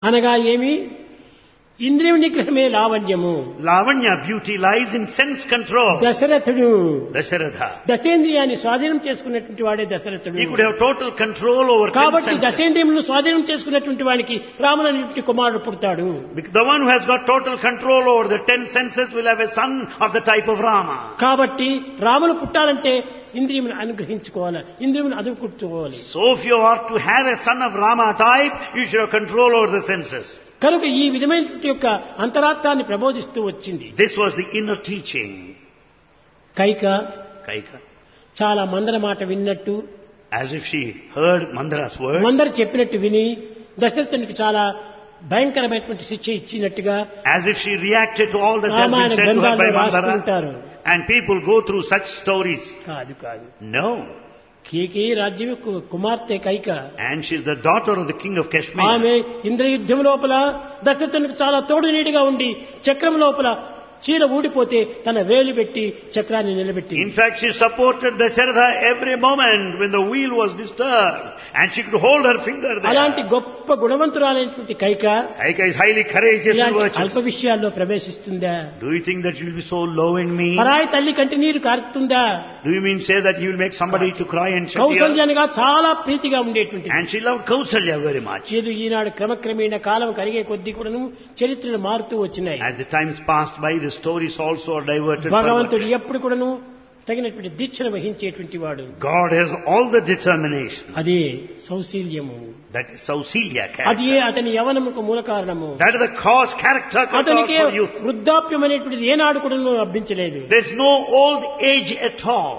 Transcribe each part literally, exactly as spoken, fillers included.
అనగా ఏమి? ఇంద్రియ నిగ్రహమే లావణ్యము. Lavanya, beauty lies in sense control. దశరథుడు Dasharatha. దశేంద్రియాన్ని స్వాధీనం చేసుకున్నటువంటి వాడే దశరథుడు. He could have total control over ten కాబట్టి senses. దశేంద్రియములను స్వాధీనం చేసుకున్నటువంటి వానికి రామునటువంటి కుమారుడు పుడతాడు. The one who has got total control over the ten senses will have a son of the type of Rama. కాబట్టి రామును పుట్టాలంటే ఇంద్రియమును అనుగ్రహించుకోవాలి, ఇంద్రియమును అదుపుకోవాలి. So if you are to have a son of Rama type, you should have control over the senses. కనుక ఈ విధమైన యొక్క అంతరార్థాన్ని ప్రబోధిస్తూ వచ్చింది. This was the inner teaching. Kaika Kaika, చాలా మందర మాట విన్నట్టు, as if she heard Mandara's words, మందర చెప్పినట్టు విని దశరథునికి చాలా భయంకరమైనటువంటి శిక్ష ఇచ్చినట్టుగా as if she reacted to all that has Ramayana been said to her గ్రంథాల్లో by రాస్తుంటారు. Mandara. And people go through such stories. కాదు కాదు No. కేకే రాజ్యం కు- కుమార్తె Kaika. And she's the daughter of the king of Kashmir. ఆమె ఇంద్రయుద్ధం లోపల దశరథునికి చాలా తోడు నీడిగా ఉండి చక్రం లోపల చీల ఊడిపోతే తన వేలు పెట్టి చక్రాన్ని నిలబెట్టి, In fact, she supported Dasharatha every moment when the wheel was disturbed. And she could hold her finger అలాంటి there. గొప్ప గుణవంతురాలైనటువంటి Kaika Kaika is highly courageous and ఇలాంటి అల్ప virtuous. విషయాల్లో ప్రవేశిస్తుందా? Do you think that you will be so low in me? పరాయి తల్లి కంటి నీరు కారుతుందా? Do you mean say that you will make somebody to cry and shed tears? కౌసల్యానిగా చాలా ప్రీతిగా ఉండేటువంటి And she loved Kausalya very much. ఏదో ఈనాడు క్రమక్రమేణ కాలం కరిగే కొద్దీ కూడాను చరిత్రలు మారుతూ వచ్చినాయి. As the times passed by, the stories also are diverted. భగవంతుడు perverted. ఎప్పుడు కూడాను తగినటువంటి దీక్షను వహించేటువంటి వాడు. God has all the determination. అదే సౌశీల్యము, That is Sausilya అది character. అతని యవనముకు మూల కారణము. That is the cause, character God అతనికి for you. వృద్ధాప్యం అనేటువంటిది ఏనాడు కూడా లభించలేదు. There's no old age at all.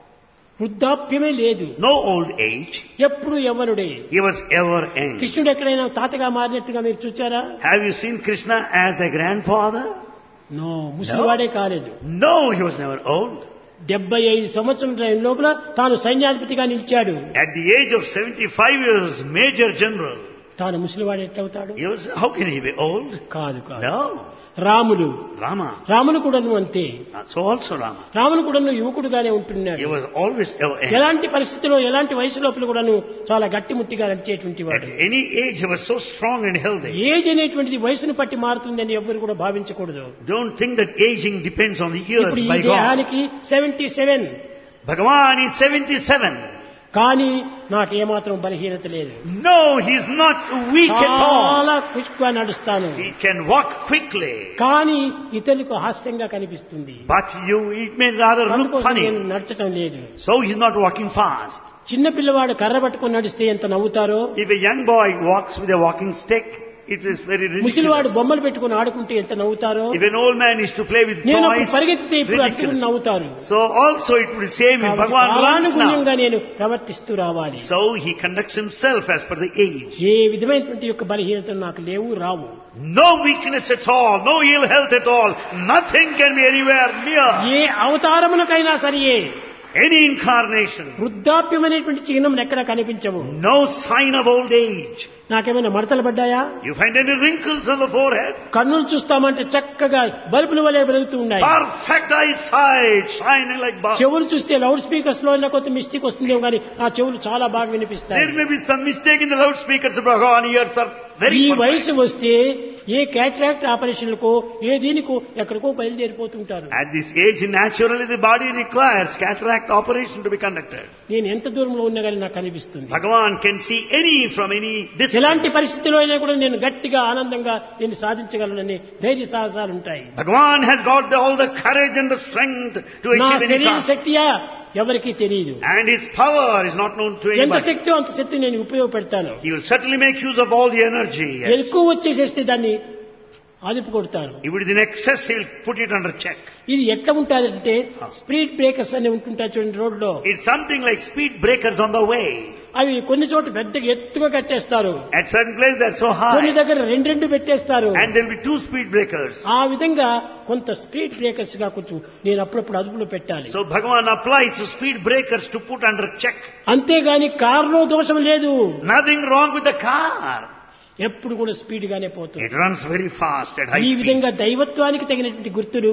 వృద్ధాప్యమే లేదు, No old age. ఎప్పుడు యవ్వనుడే. He was ever young. కృష్ణుడు ఎక్కడైనా తాతగా మారినట్టుగా మీరు చూచారా? Have you seen Krishna as a grandfather? No, ముసలివాడే కాలేదు. No, he was never old. డెబ్బై ఐదు సంవత్సరం లోపల తాను సైన్యాధిపతిగా నిలిచాడు. At the age of seventy-five years, Major General. తాను ముసలివాడు ఎట్లవుతాడు? He was, how can he be old? కాదు కాదు. No. రాములు Rama. రాములు కూడాను అంతే. So also Rama. రాములు కూడాను యువకుడుగానే He ఉంటున్నాడు. was always ever young. ఎలాంటి పరిస్థితిలో ఎలాంటి వయసు లోపల కూడాను చాలా గట్టిముట్టిగా నడిచేటువంటి At వాడు. any age, he was so strong and healthy. Age అనేటువంటిది వయసును పట్టి మారుతుందని ఎవ్వరు కూడా భావించకూడదు. Don't think that aging depends on the years ఇప్పుడు ఈ by God. దేహానికి seventy seven, Bhagavan is seventy-seven. కానీ నాకు ఏమాత్రం బలహీనత లేదు. No, he is not weak at all. చాలా క్విక్గా నడుస్తాను, He can walk quickly. కానీ ఇతరులకు హాస్యంగా కనిపిస్తుంది. But you, it may rather look అందుకోసం funny. నేను నడచటం లేదు. So he's not walking fast. చిన్న పిల్లవాడు కర్ర పట్టుకొని నడిస్తే ఎంత నవ్వుతారో, If a young boy walks with a walking stick, it is very ముసలివాడు ridiculous. బొమ్మలు పెట్టుకుని ఆడుకుంటే ఎంత నవ్వుతారో, If an old man is to play with నేను toys, అప్పుడు పరిగెత్తితే ఇప్పుడు అట్టుకుని ridiculous. నవ్వుతారు. So also it would be same if కాబట్టి Bhagavan runs కాలానుగుణ్యంగా now. నేను ప్రవర్తిస్తూ రావాలి. So he conducts himself as per the age. ఏ విధమైనటువంటి యొక్క బలహీనతలు నాకు లేవు, రావు. No weakness at all, no ill health at all. Nothing can be anywhere near. A అవతారమునకైనా సరియే Any incarnation. వృద్ధాప్యం అనేటువంటి చిహ్నం ఎక్కడ కనిపించవు. No sign of old age. నాకేమైనా మడతలు పడ్డాయా? You find any wrinkles on the forehead? కన్నులు చూస్తామంటే చక్కగా బల్బుల వలె వెలుగుతూ ఉన్నాయి. Perfect eyesight, shining like bulbs. చెవులు చూస్తే లౌడ్ స్పీకర్స్ లో కొంత మిస్టేక్ వస్తుందేమో కానీ ఆ చెవులు చాలా బాగా వినిపిస్తాయి. There may be some mistake in the loudspeakers of Bhagavan. Ears are very ఈ perfect. వయసు వస్తే ఏ క్యాటరాక్ట్ ఆపరేషన్లకో ఏ దీనికో ఎక్కడికో బయలుదేరిపోతుంటారు. At this age, naturally the body requires cataract operation to be conducted. నేను ఎంత దూరంలో ఉన్నా కానీ నాకు కనిపిస్తుంది. Bhagavan can see any from any distance. ఎలాంటి పరిస్థితిలో అయినా కూడా నేను గట్టిగా ఆనందంగా నేను సాధించగలనని ధైర్య సాహసాలు ఉంటాయి. Bhagavan has got the, all the courage and the strength to నా achieve any శరీర task. శక్తియా ఎవరికీ తెలియదు. And his power is not known to ఎంత anybody. శక్తి అంత శక్తి నేను ఉపయోగపెడతాను. He will certainly make use of all the energy. Yes. ఎక్కువ వచ్చేసేస్తే దాన్ని ఆదిపు కొడతాను. If it is in excess, he will put it under check. ఇది ఎట్లా ఉంటాదంటే స్పీడ్ బ్రేకర్స్ అని ఉంటుంటాయి చూడండి రోడ్లో. It's something like speed breakers on the way. అవి కొన్ని చోట్ల పెద్దగా ఎత్తుగా కట్టేస్తారు, At certain places they're so కొన్ని high. దగ్గర రెండు రెండు పెట్టేస్తారు. And there will be two speed breakers. ఆ విధంగా కొంత స్పీడ్ బ్రేకర్స్ గా కొంచెం నేను అప్పుడప్పుడు అదుపులో పెట్టాలి. So Bhagavan applies the speed breakers to put under check. అంతేగాని కారులో దోషం లేదు, Nothing wrong with the car. ఎప్పుడు కూడా స్పీడ్ గానే పోతుంది. It runs very fast at high ఈ speed. విధంగా దైవత్వానికి తగినటువంటి గుర్తులు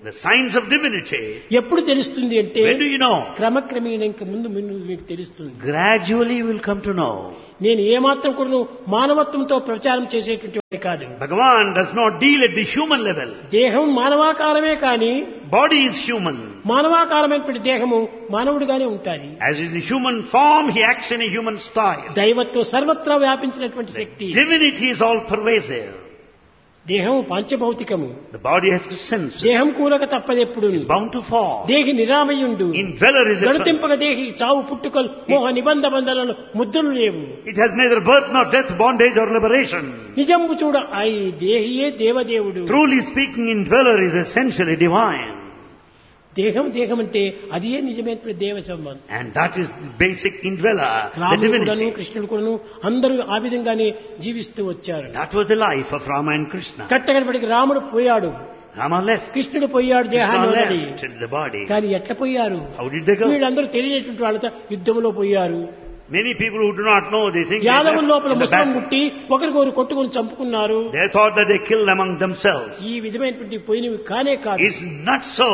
The signs of divinity. ఎప్పుడు తెలుస్తుంది అంటే When do you know? క్రమక్రమేణా ఇంక ముందు ముందు మీకు తెలుస్తుంది. Gradually you will come to know. నేను ఏమాత్రం కూడా మానవత్వంతో ప్రచారం చేసేటువంటి వాడిని కాదు. Bhagavan does not deal at the human level. దేహం మానవాకారమే కానీ Body is human. మానవాకారమైనటువంటి దేహము మానవుడిగానే ఉంటాయి. As in the human form, he acts in a human style. దైవత్వం సర్వత్రా వ్యాపించినటువంటి శక్తి. Divinity is all pervasive. దేహం పంచభౌతికము. The body has got senses. దేహం కూలక తప్పదెప్పుడు. Is bound to fall. దేహి నిరామయుండు. Indweller is eternal. గణతింపక దేహి చావు పుట్టుకలు మోహ నిబంధ బంధనలు ముద్రలు లేవు. It has neither birth nor death, bondage or liberation. నిజంబు చూడ ఐ దేహియే దేవదేవుడు. Truly speaking, indweller is essentially divine. దేహం దేహం అంటే అదే నిజమైన దేవ సంబంధం. And that is the basic indweller, the రాముడు కూడాను divinity. కృష్ణుడు కూడాను అందరూ ఆ విధంగానే జీవిస్తూ వచ్చారు. That was the life of Rama and Krishna. కట్టగడపడికి రాముడు పోయాడు, Rama left. కృష్ణుడు పోయాడు Krishna దేహాన్ని. left the body. కానీ ఎట్లా పోయారు? How did they go? వీళ్ళందరూ తెలియనటువంటి వాళ్ళతో యుద్ధంలో పోయారు. Many people who do not know, they think they యాదవుల left లోపల in the ముసలం battle. ముట్టి ఒకరికొకరు కొట్టుకొని చంపుకున్నారు. They thought that they killed among themselves. ఈ విధమైనటువంటి పోయినవి కానే కాదు. It's not so.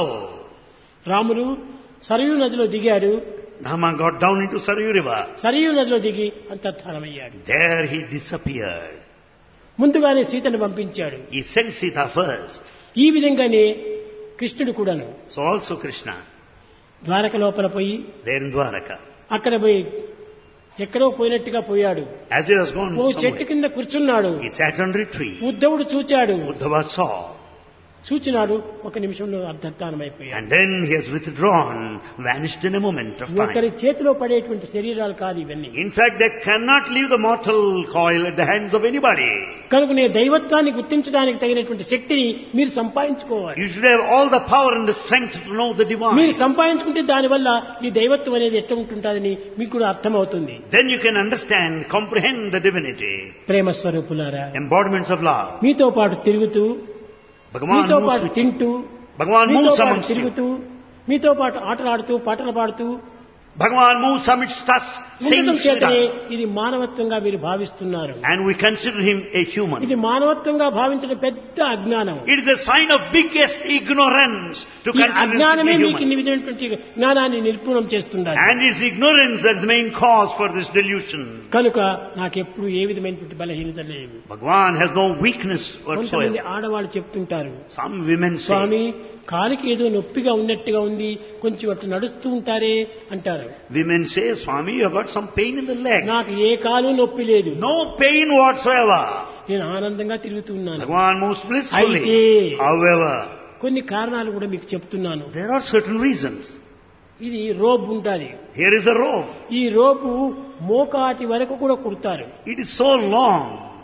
రాముడు సరయూ నదిలో దిగాడు. Rama got down into Sarayu river. Sarayu నదిలో దిగి అంతర్ధానమయ్యాడు. There he disappeared. ముందుగానే సీతను పంపించాడు. He sent Sita first. ఈ విధంగానే కృష్ణుడు కూడాను So also Krishna, ద్వారక లోపల పోయి there in Dwaraka. అక్కడ పోయి ఎక్కడో పోయినట్టుగా పోయాడు. As he was gone ఓ చెట్టు somewhere, కింద కూర్చున్నాడు. he sat under a tree. ఉద్ధవుడు చూచాడు. Uddhava saw. చూచినాడు, ఒక నిమిషంలో అర్ధత్తానమైపోయాడు. And then he has withdrawn, vanished in a moment of ఒకరి time. చేతిలో పడేటువంటి శరీరాలు కాదు ఇవన్నీ. In fact, they cannot leave the mortal coil at the hands of anybody. కనుక నే దైవత్వాన్ని గుర్తించడానికి తగినటువంటి శక్తిని మీరు సంపాదించుకోవాలి. You should have all the power and the strength to know the మీరు divine. సంపాదించుకుంటే దానివల్ల ఈ దైవత్వం అనేది ఎట్లా ఉంటుందని మీకు కూడా అర్థమవుతుంది. Then you can understand, comprehend the divinity. ప్రేమ స్వరూపులారా, Embodiments of love. మీతో పాటు తిరుగుతూ, Bhagavan మీతో moves పాటు with you. తింటూ, Bhagavan మీతో moves పాటు amongst you. తిరుగుతూ, మీతో పాటు ఆటలాడుతూ పాటలు పాడుతూ Bhagavan moves amidst us, ఉండటం sings with చేతనే us. ఇది మానవత్వంగా మీరు భావిస్తున్నారు. And we consider him a ఇది human. మానవత్వంగా భావించడం పెద్ద అజ్ఞానం. It is a sign of biggest ignorance to ఈ consider him to అజ్ఞానమే be మీకు human. ఈ విధమైనటువంటి జ్ఞానాన్ని నిర్పూర్ణం చేస్తున్నారు. And it's ignorance that's the main cause for this delusion. కనుక నాకెప్పుడు ఏ విధమైనటువంటి బలహీనత లేదు. Bhagavan has no weakness కొంతమంది whatsoever. ఆడవాళ్ళు చెప్తుంటారు, Some women say, స్వామి కాలికి ఏదో నొప్పిగా ఉన్నట్టుగా ఉంది, కొంచెం అట్లా నడుస్తూ ఉంటారే అంటారు. women say, Swami, you have got some pain in the leg. నాకు ఏ కాలు నొప్పి లేదు, No pain whatsoever. నేను ఆనందంగా తిరుగుతూ ఉన్నాను. Bhagavan moves blissfully. అయితే- However, కొన్ని కారణాలు కూడా మీకు చెప్తున్నాను. there are certain reasons. ఇది రోబ్ ఉంటుంది. Here is the rope. ఈ రోపు మోకాటి వరకు కూడా కుడతారు, It is so long.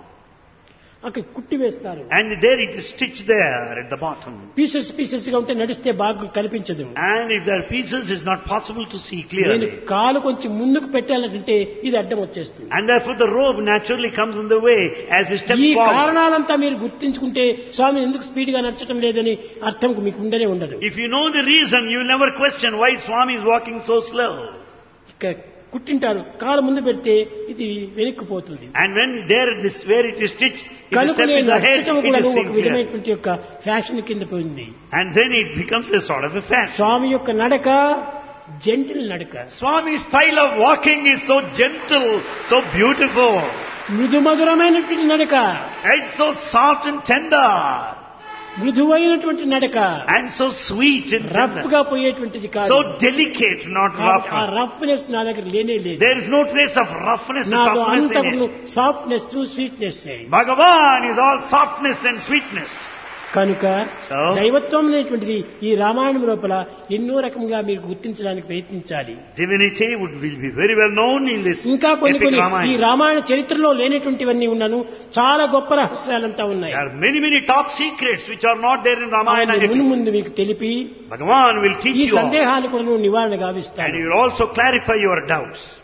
అక్కడ కుట్టి వేస్తారు. And there it is stitched there at the bottom. Pieces pieces గా ఉంటే నడిస్తే బాగా కనిపించదు. And if there are pieces, it's not possible to see నేను clearly. కాలు కొంచెం ముందుకు పెట్టాలంటే ఇది అడ్డం వచ్చేస్తుంది. And therefore the rope naturally comes in the way as he steps ఈ forward. కారణాలంతా మీరు గుర్తించుకుంటే స్వామి ఎందుకు స్పీడ్ గా నడచడం లేదని అర్థం మీకు ఉండనే ఉండదు. If you know the reason, you will never question why Swami is walking so slow. ఇక్కడ కుట్టింటారు, కాలు ముందు పెడితే ఇది వెనక్కిపోతుంది. And when there, this where it is stitched, if the కనుక step నేను is ahead, నడచడం it కూడా is ఒక seen clear. విధమైనటువంటి యొక్క ఫ్యాషన్ కింద పోయింది. And then it becomes a sort of a fashion. స్వామి యొక్క నడక జెంటిల్ నడక. Swami's style of walking is so gentle, so beautiful. మృదు మధురమైనటువంటి నడక, It's so soft and tender. మృదువైనటువంటి నడక, And so sweet and rough tender. గా పోయేటువంటిది కాదు. So delicate, not rough. ఆ రఫ్నెస్ నా దగ్గర లేనే లేదు. There is no trace of roughness and నాకు toughness అంతా in it. Softness sweetness. Bhagavan is all softness and sweetness. కనుక So? దైవత్వం అనేటువంటిది ఈ రామాయణం లోపల ఎన్నో రకంగా మీరు గుర్తించడానికి ప్రయత్నించాలి. Divinity would will be very well known in this ఇంకా కొన్ని epic కొన్ని ఈ Ramayana. రామాయణ చరిత్రలో లేనటువంటివన్నీ ఉన్నాను, చాలా గొప్ప రహస్యాలంతా ఉన్నాయి. There are many, many top secrets which are not there in Ramayana. ఆయన ముందు epic. ముందు మీకు తెలిపి Bhagavan will teach ఈ you all. సందేహాలు కూడా నువ్వు నివారణ And గావిస్తాను. he will also clarify your doubts.